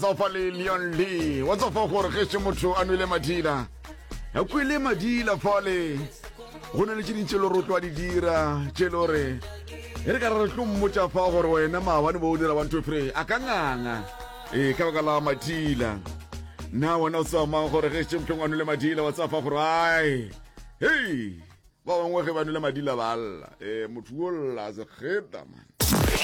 Tsofa le Leon Lee wa tsofa gore ge se motho a nwele madila ya kwele madila fale go na le tse dintse le rotlo a di dira tse lore re ka re tlo mmotsa fa gore wena maabane bo dira 1 2 3 a ka nganga ka baka la madila na wena o sa mang gore ge se motho a nwele madila wa tsafa gore ai hey ba bangwe ge ba nwele madila ba alla motho o lla se kheta man.